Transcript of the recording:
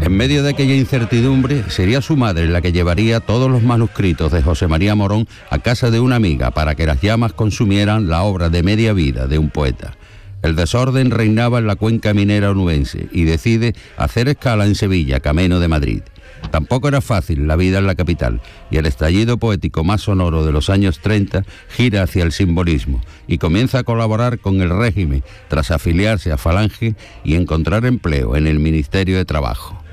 En medio de aquella incertidumbre, sería su madre la que llevaría todos los manuscritos de José María Morón a casa de una amiga para que las llamas consumieran la obra de media vida de un poeta. El desorden reinaba en la cuenca minera onubense y decide hacer escala en Sevilla, camino de Madrid. Tampoco era fácil la vida en la capital, y el estallido poético más sonoro de los años 30 gira hacia el simbolismo y comienza a colaborar con el régimen tras afiliarse a Falange y encontrar empleo en el Ministerio de Trabajo.